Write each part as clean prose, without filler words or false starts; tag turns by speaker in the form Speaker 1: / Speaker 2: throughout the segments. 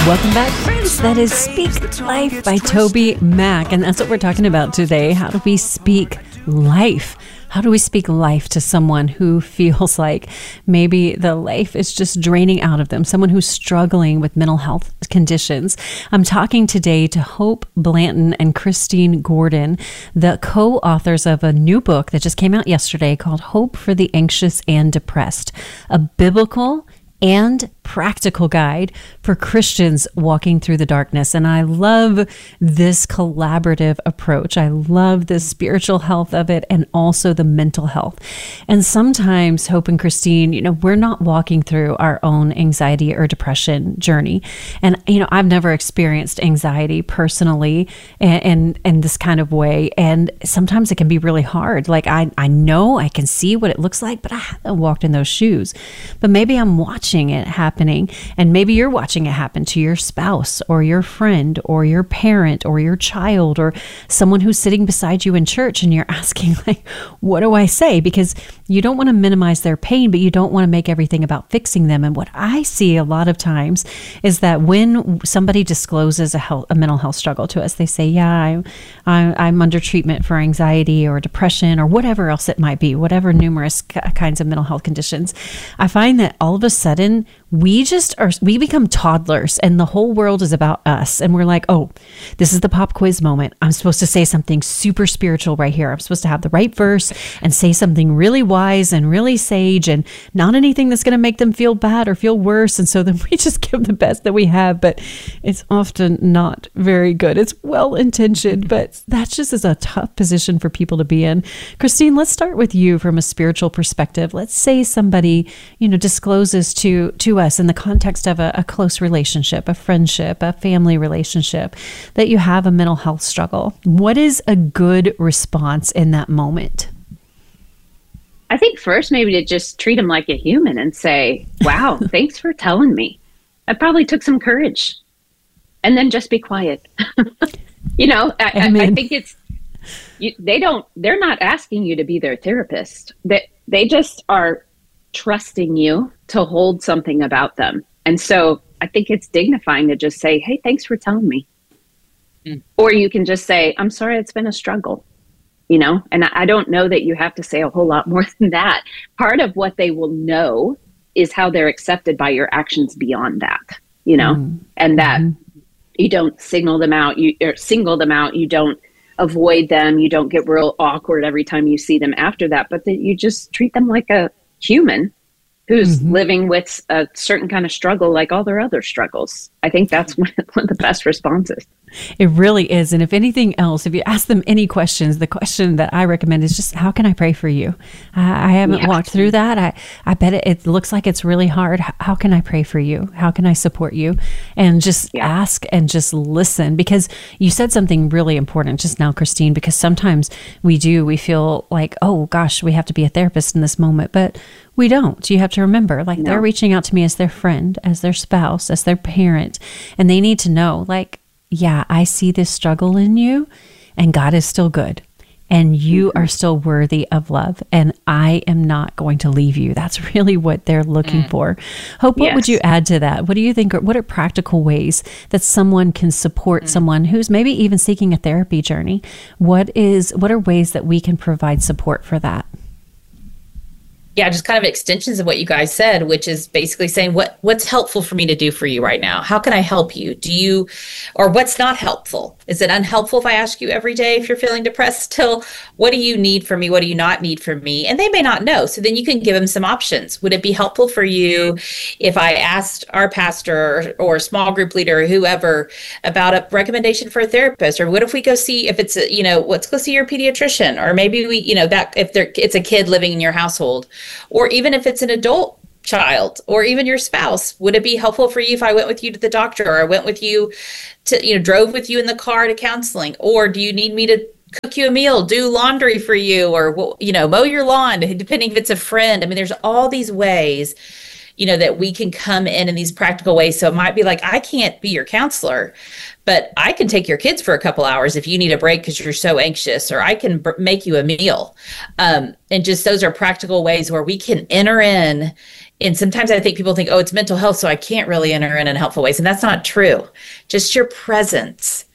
Speaker 1: Welcome back, friends. That is Speak Life by Toby Mac. And that's what we're talking about today. How do we speak life? How do we speak life to someone who feels like maybe the life is just draining out of them? Someone who's struggling with mental health conditions. I'm talking today to Hope Blanton and Christine Gordon, the co-authors of a new book that just came out yesterday called Hope for the Anxious and Depressed, a biblical and practical guide for Christians walking through the darkness. And I love this collaborative approach. I love the spiritual health of it and also the mental health. And sometimes, Hope and Christine, we're not walking through our own anxiety or depression journey. And, I've never experienced anxiety personally in this kind of way. And sometimes it can be really hard. Like I know I can see what it looks like, but I haven't walked in those shoes. But maybe I'm watching it happening, and maybe you're watching it happen to your spouse or your friend or your parent or your child or someone who's sitting beside you in church, and you're asking, like, what do I say? Because you don't want to minimize their pain, but you don't want to make everything about fixing them. And what I see a lot of times is that when somebody discloses a mental health struggle to us, they say, yeah, I'm under treatment for anxiety or depression or whatever else it might be, whatever numerous kinds of mental health conditions. I find that all of a sudden we become toddlers and the whole world is about us. And we're like, oh, this is the pop quiz moment. I'm supposed to say something super spiritual right here. I'm supposed to have the right verse and say something really wise and really sage and not anything that's going to make them feel bad or feel worse. And so then we just give the best that we have, but it's often not very good. It's well-intentioned, but that just is a tough position for people to be in. Christine, let's start with you from a spiritual perspective. Let's say somebody, discloses to us in the context of a close relationship, a friendship, a family relationship, that you have a mental health struggle. What is a good response in that moment?
Speaker 2: I think first maybe to just treat them like a human and say, wow, thanks for telling me. It probably took some courage. And then just be quiet. I think they're not asking you to be their therapist. They just are trusting you to hold something about them. And so I think it's dignifying to just say, hey, thanks for telling me. Or you can just say, I'm sorry, it's been a struggle, and I don't know that you have to say a whole lot more than that. Part of what they will know is how they're accepted by your actions beyond that, and that you don't single them out, you don't avoid them, you don't get real awkward every time you see them after that, but that you just treat them like a human who's living with a certain kind of struggle like all their other struggles. I think that's one of the best responses.
Speaker 1: It really is. And if anything else, if you ask them any questions, the question that I recommend is just, how can I pray for you? I haven't walked through that. I bet it looks like it's really hard. How can I pray for you? How can I support you? And just ask and just listen, because you said something really important just now, Christine, because sometimes we feel like, oh gosh, we have to be a therapist in this moment, but we don't. You have to remember, they're reaching out to me as their friend, as their spouse, as their parent, and they need to know, yeah, I see this struggle in you, and God is still good, and you are still worthy of love, and I am not going to leave you. That's really what they're looking for. Hope, what would you add to that? What do you think? What are practical ways that someone can support someone who's maybe even seeking a therapy journey? What are ways that we can provide support for that?
Speaker 3: Yeah, just kind of extensions of what you guys said, which is basically saying what's helpful for me to do for you right now? How can I help you? Or what's not helpful? Is it unhelpful if I ask you every day if you're feeling depressed still? What do you need from me? What do you not need from me? And they may not know. So then you can give them some options. Would it be helpful for you if I asked our pastor or small group leader or whoever about a recommendation for a therapist? Or what if we go see, if it's, let's go see your pediatrician, or maybe we, it's a kid living in your household, or even if it's an adult child or even your spouse, would it be helpful for you if I went with you to the doctor, or I went with you to, drove with you in the car to counseling? Or do you need me to cook you a meal, do laundry for you, or, mow your lawn, depending if it's a friend? I mean, there's all these ways, that we can come in these practical ways. So it might be like, I can't be your counselor, but I can take your kids for a couple hours if you need a break because you're so anxious, or I can make you a meal. And just those are practical ways where we can enter in And sometimes I think people think, oh, it's mental health, so I can't really enter in unhelpful ways. And that's not true. Just your presence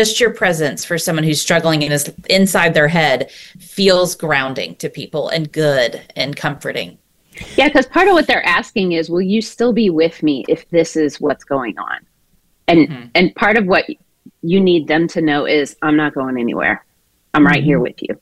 Speaker 3: for someone who's struggling and is inside their head feels grounding to people and good and comforting.
Speaker 2: Yeah, because part of what they're asking is, will you still be with me if this is what's going on? And part of what you need them to know is, I'm not going anywhere. I'm right here with you.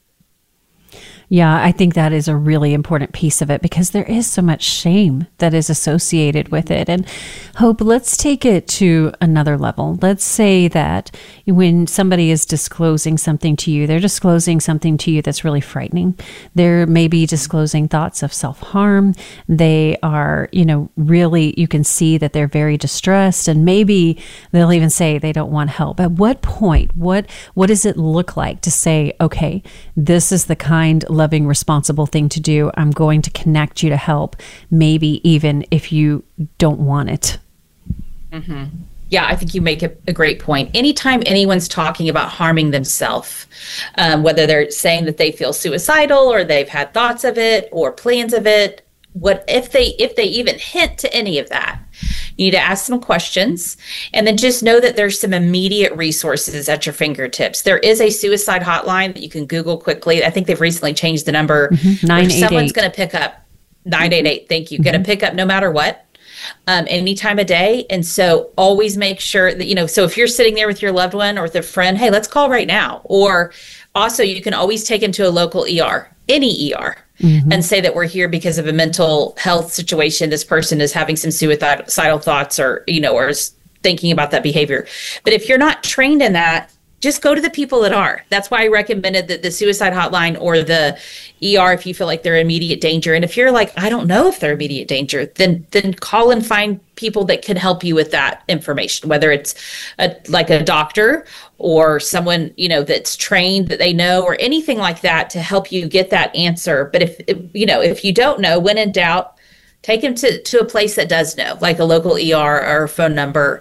Speaker 1: Yeah, I think that is a really important piece of it, because there is so much shame that is associated with it. And Hope, let's take it to another level. Let's say that when somebody is disclosing something to you, they're disclosing something to you that's really frightening. They're maybe disclosing thoughts of self-harm. They are, really, you can see that they're very distressed, and maybe they'll even say they don't want help. At what point, what does it look like to say, okay, this is the kind, loving, responsible thing to do. I'm going to connect you to help, maybe even if you don't want it.
Speaker 3: Mm-hmm. Yeah, I think you make a great point. Anytime anyone's talking about harming themselves, whether they're saying that they feel suicidal or they've had thoughts of it or plans of it, if they even hint to any of that, you need to ask some questions, and then just know that there's some immediate resources at your fingertips. There is a suicide hotline that you can Google quickly. I think they've recently changed the number.
Speaker 1: 988.
Speaker 3: Someone's going to pick up 988. Thank you. Going to pick up no matter what, any time of day. And so always make sure that, so if you're sitting there with your loved one or with a friend, hey, let's call right now. Or also you can always take them to a local ER, any ER. And say that we're here because of a mental health situation. This person is having some suicidal thoughts or is thinking about that behavior. But if you're not trained in that, just go to the people that are. That's why I recommended the suicide hotline or the ER if you feel like they're in immediate danger. And if you're like, I don't know if they're immediate danger, then call and find people that can help you with that information, whether it's like a doctor or someone, that's trained that they know or anything like that to help you get that answer. But if you don't know, when in doubt, take them to a place that does know, like a local ER or a phone number,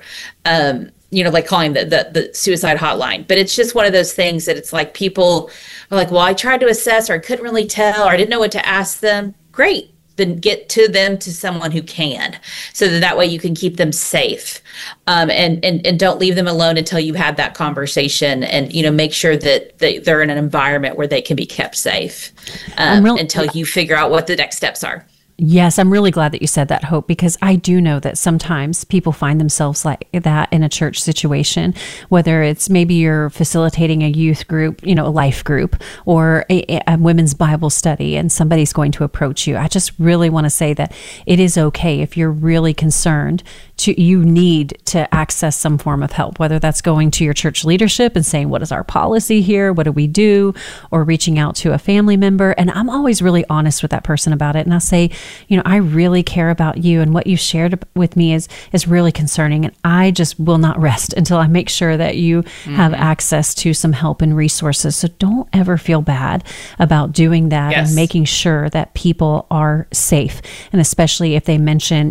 Speaker 3: like calling the suicide hotline. But it's just one of those things that it's like people are like, well, I tried to assess, or I couldn't really tell, or I didn't know what to ask them. Great. Then get to someone who can, so that way you can keep them safe, and don't leave them alone until you had that conversation, and make sure that they're in an environment where they can be kept safe until you figure out what the next steps are.
Speaker 1: Yes, I'm really glad that you said that, Hope, because I do know that sometimes people find themselves like that in a church situation, whether it's maybe you're facilitating a youth group, a life group, or a women's Bible study, and somebody's going to approach you. I just really want to say that it is okay if you're really concerned you need to access some form of help, whether that's going to your church leadership and saying, what is our policy here? What do we do? Or reaching out to a family member. And I'm always really honest with that person about it. And I'll say, I really care about you, and what you shared with me is really concerning. And I just will not rest until I make sure that you have access to some help and resources. So don't ever feel bad about doing that and making sure that people are safe. And especially if they mention,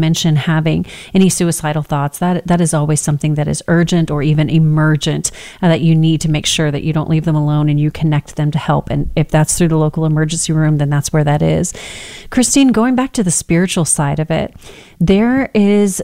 Speaker 1: having any suicidal thoughts, that is always something that is urgent or even emergent, that you need to make sure that you don't leave them alone and you connect them to help. And if that's through the local emergency room, then that's where that is. Christine, going back to the spiritual side of it, there is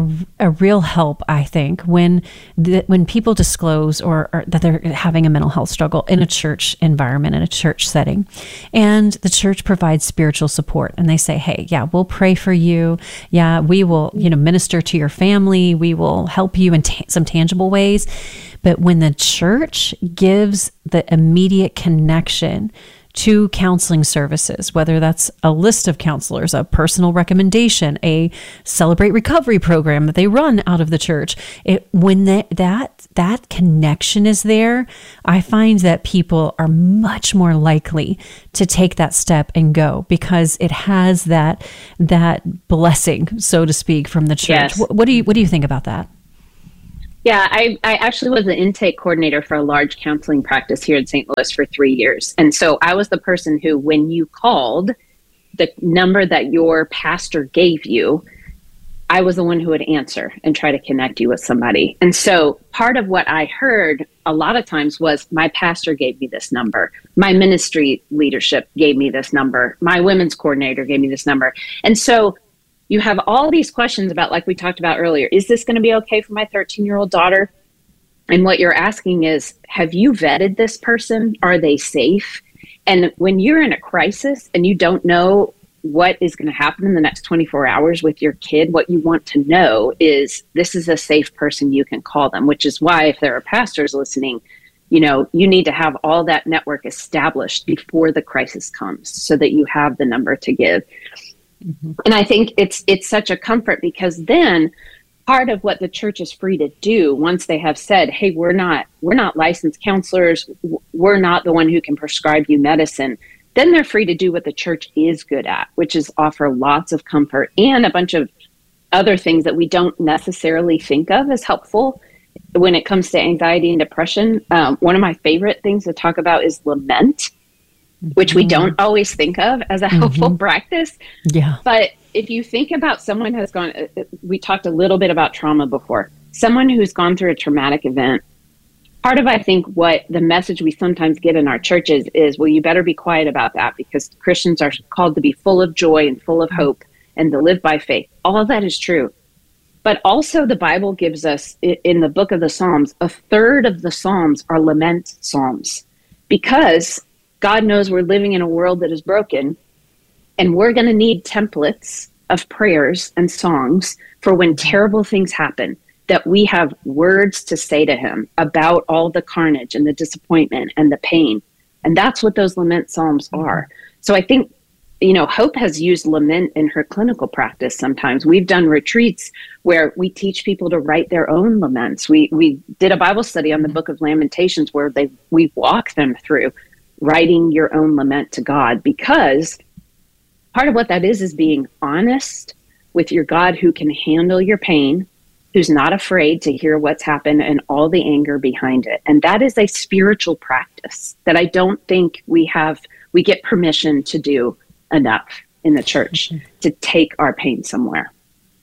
Speaker 1: a real help, I think, when people disclose or that they're having a mental health struggle in a church environment, in a church setting, and the church provides spiritual support, and they say, hey, yeah, we'll pray for you. Yeah, we will, minister to your family. We will help you in some tangible ways. But when the church gives the immediate connection to counseling services, whether that's a list of counselors, a personal recommendation, a Celebrate Recovery program that they run out of the church, when that connection is there, I find that people are much more likely to take that step and go, because it has that blessing, so to speak, from the church.
Speaker 2: Yes.
Speaker 1: What do you think about that?
Speaker 2: Yeah, I actually was an intake coordinator for a large counseling practice here in St. Louis for 3 years. And so I was the person who, when you called the number that your pastor gave you, I was the one who would answer and try to connect you with somebody. And so part of what I heard a lot of times was, my pastor gave me this number. My ministry leadership gave me this number. My women's coordinator gave me this number. And so you have all these questions about, like we talked about earlier, is this going to be okay for my 13-year-old daughter? And what you're asking is, have you vetted this person? Are they safe? And when you're in a crisis and you don't know what is going to happen in the next 24 hours with your kid, what you want to know is, this is a safe person, you can call them, which is why, if there are pastors listening, you need to have all that network established before the crisis comes so that you have the number to give. Mm-hmm. And I think it's such a comfort, because then part of what the church is free to do, once they have said, hey, we're not licensed counselors, we're not the one who can prescribe you medicine, then they're free to do what the church is good at, which is offer lots of comfort and a bunch of other things that we don't necessarily think of as helpful when it comes to anxiety and depression. One of my favorite things to talk about is lament, which we don't always think of as a helpful practice. Yeah. But if you think about someone has gone, we talked a little bit about trauma before, someone who's gone through a traumatic event. Part of, I think, what the message we sometimes get in our churches is, well, you better be quiet about that, because Christians are called to be full of joy and full of hope and to live by faith. All of that is true. But also the Bible gives us, in the book of the Psalms, a third of the Psalms are lament psalms, because God knows we're living in a world that is broken, and we're going to need templates of prayers and songs for when terrible things happen, that we have words to say to him about all the carnage and the disappointment and the pain. And that's what those lament psalms are. So I think, Hope has used lament in her clinical practice sometimes. We've done retreats where we teach people to write their own laments. We did a Bible study on the book of Lamentations where we walk them through writing your own lament to God, because part of what that is being honest with your God, who can handle your pain, who's not afraid to hear what's happened and all the anger behind it. And that is a spiritual practice that I don't think we get permission to do enough in the church, to take our pain somewhere.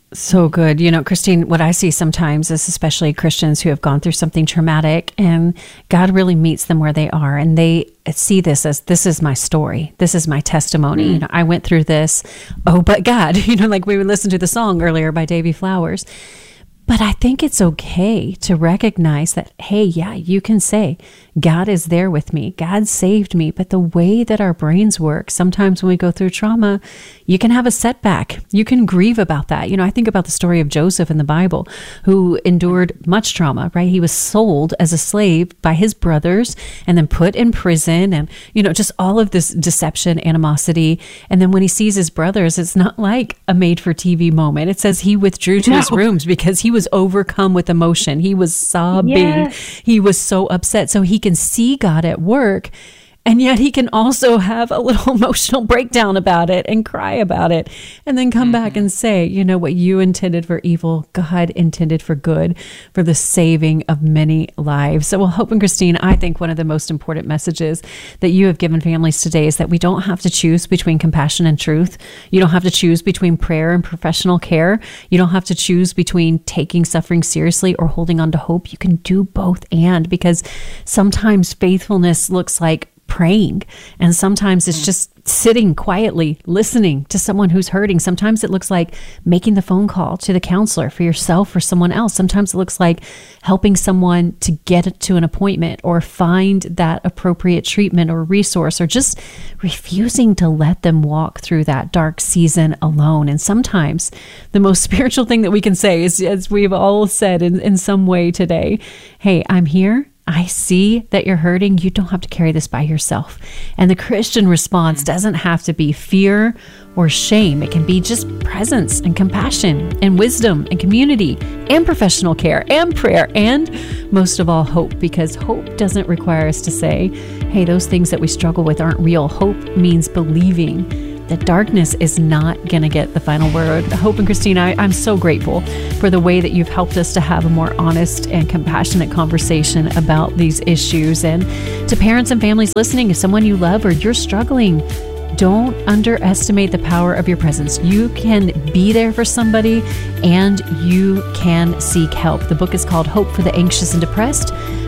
Speaker 1: So good. Christine, what I see sometimes is, especially Christians who have gone through something traumatic, and God really meets them where they are, and they see this as, this is my story. This is my testimony. I went through this. Oh, but God, like we would listen to the song earlier by Davy Flowers. But I think it's okay to recognize that, hey, yeah, you can say, God is there with me. God saved me. But the way that our brains work, sometimes when we go through trauma, you can have a setback. You can grieve about that. I think about the story of Joseph in the Bible, who endured much trauma, right? He was sold as a slave by his brothers and then put in prison, and, just all of this deception, animosity. And then when he sees his brothers, it's not like a made-for-TV moment. It says he withdrew to his rooms because he was overcome with emotion. He was sobbing. Yes. He was so upset. So he can see God at work, and yet he can also have a little emotional breakdown about it and cry about it, and then come back and say, what you intended for evil, God intended for good, for the saving of many lives. So, Hope and Christine, I think one of the most important messages that you have given families today is that we don't have to choose between compassion and truth. You don't have to choose between prayer and professional care. You don't have to choose between taking suffering seriously or holding on to hope. You can do both, and because sometimes faithfulness looks like praying, and sometimes it's just sitting quietly listening to someone who's hurting. Sometimes it looks like making the phone call to the counselor for yourself or someone else. Sometimes it looks like helping someone to get to an appointment or find that appropriate treatment or resource, or just refusing to let them walk through that dark season alone. And sometimes the most spiritual thing that we can say is, as we've all said in some way today, hey, I'm here. I see that you're hurting. You don't have to carry this by yourself. And the Christian response doesn't have to be fear or shame. It can be just presence and compassion and wisdom and community and professional care and prayer, and most of all, hope, because hope doesn't require us to say, hey, those things that we struggle with aren't real. Hope means believing that darkness is not going to get the final word. Hope and Christine, I'm so grateful for the way that you've helped us to have a more honest and compassionate conversation about these issues. And to parents and families listening, if someone you love or you're struggling, don't underestimate the power of your presence. You can be there for somebody, and you can seek help. The book is called Hope for the Anxious and Depressed,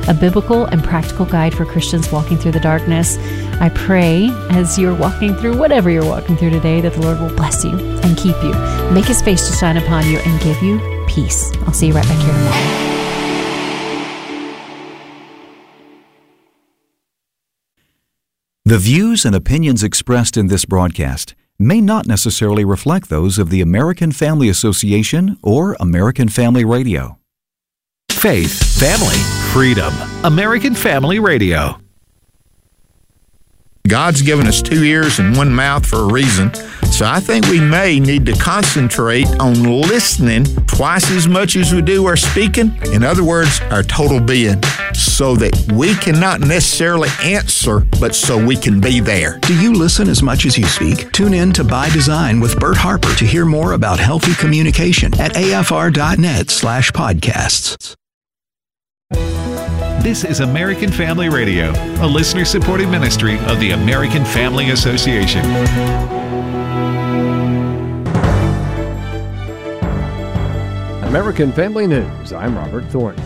Speaker 1: a biblical and practical guide for Christians walking through the darkness. I pray as you're walking through whatever you're walking through today that the Lord will bless you and keep you, make his face to shine upon you, and give you peace. I'll see you right back here tomorrow.
Speaker 4: The views and opinions expressed in this broadcast may not necessarily reflect those of the American Family Association or American Family Radio.
Speaker 5: Faith, family, freedom. American Family Radio.
Speaker 6: God's given us 2 ears and 1 mouth for a reason, so I think we may need to concentrate on listening twice as much as we do our speaking. In other words, our total being, so that we can not necessarily answer, but so we can be there.
Speaker 7: Do you listen as much as you speak? Tune in to By Design with Bert Harper to hear more about healthy communication at afr.net/podcasts.
Speaker 5: This is American Family Radio, a listener-supported ministry of the American Family Association.
Speaker 8: American Family News. I'm Robert Thornton.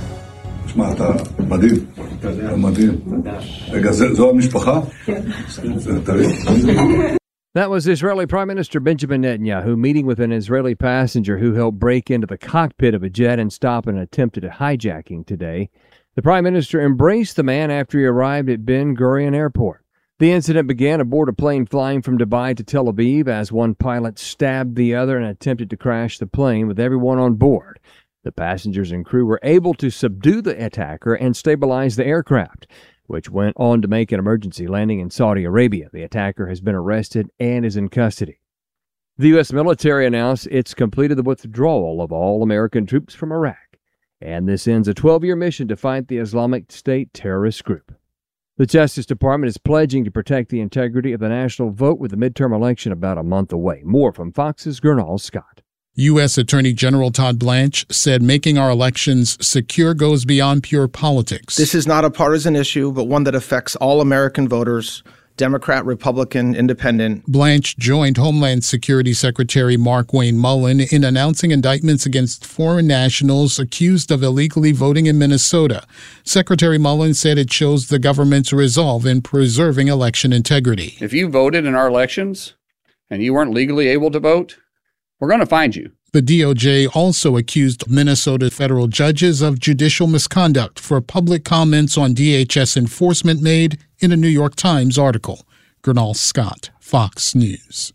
Speaker 8: That was Israeli Prime Minister Benjamin Netanyahu meeting with an Israeli passenger who helped break into the cockpit of a jet and stop an attempted hijacking today. The Prime Minister embraced the man after he arrived at Ben Gurion Airport. The incident began aboard a plane flying from Dubai to Tel Aviv as one pilot stabbed the other and attempted to crash the plane with everyone on board. The passengers and crew were able to subdue the attacker and stabilize the aircraft, which went on to make an emergency landing in Saudi Arabia. The attacker has been arrested and is in custody. The U.S. military announced it's completed the withdrawal of all American troops from Iraq, and this ends a 12-year mission to fight the Islamic State terrorist group. The Justice Department is pledging to protect the integrity of the national vote with the midterm election about a month away. More from Fox's Gernal Scott.
Speaker 9: U.S. Attorney General Todd Blanche said making our elections secure goes beyond pure politics.
Speaker 10: This is not a partisan issue, but one that affects all American voters, Democrat, Republican, Independent.
Speaker 9: Blanche joined Homeland Security Secretary Mark Wayne Mullen in announcing indictments against foreign nationals accused of illegally voting in Minnesota. Secretary Mullen said it shows the government's resolve in preserving election integrity.
Speaker 11: If you voted in our elections and you weren't legally able to vote, we're going to find you.
Speaker 9: The DOJ also accused Minnesota federal judges of judicial misconduct for public comments on DHS enforcement made in a New York Times article. Gernal Scott, Fox News.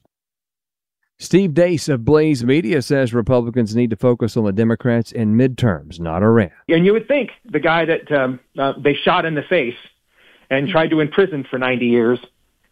Speaker 8: Steve Deace of Blaze Media says Republicans need to focus on the Democrats in midterms, not Iran.
Speaker 12: And you would think the guy that they shot in the face and tried to imprison for 90 years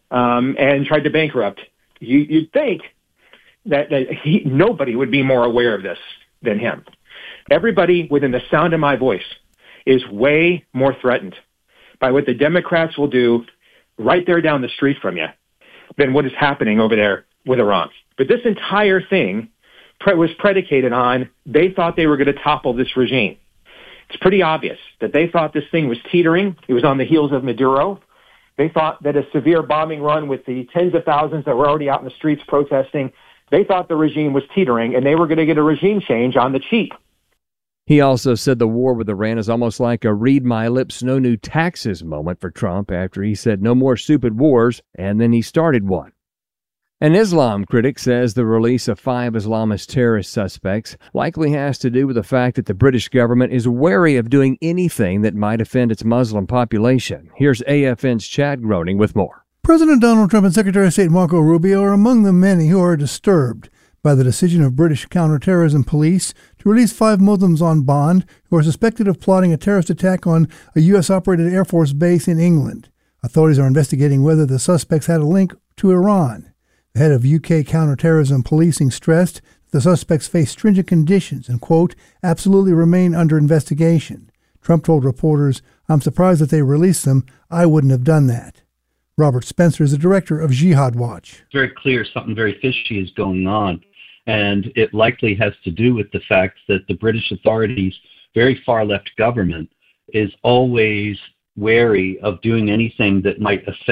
Speaker 12: and tried to bankrupt, you'd think that nobody would be more aware of this than him. Everybody within the sound of my voice is way more threatened by what the Democrats will do right there down the street from you than what is happening over there with Iran. But this entire thing was predicated on they thought they were going to topple this regime. It's pretty obvious that they thought this thing was teetering. It was on the heels of Maduro. They thought that a severe bombing run with the tens of thousands that were already out in the streets protesting, they thought the regime was teetering, and they were going to get a regime change on the cheap.
Speaker 8: He also said the war with Iran is almost like a read my lips, no new taxes moment for Trump after he said no more stupid wars, and then he started one. An Islam critic says the release of 5 Islamist terrorist suspects likely has to do with the fact that the British government is wary of doing anything that might offend its Muslim population. Here's AFN's Chad Groening with more.
Speaker 13: President Donald Trump and Secretary of State Marco Rubio are among the many who are disturbed by the decision of British counterterrorism police to release 5 Muslims on bond who are suspected of plotting a terrorist attack on a U.S.-operated Air Force base in England. Authorities are investigating whether the suspects had a link to Iran. The head of UK counterterrorism policing stressed that the suspects face stringent conditions and, quote, absolutely remain under investigation. Trump told reporters, I'm surprised that they released them. I wouldn't have done that. Robert Spencer is the director of Jihad Watch.
Speaker 14: It's very clear something very fishy is going on, and it likely has to do with the fact that the British authorities, very far-left government, is always wary of doing anything that might affect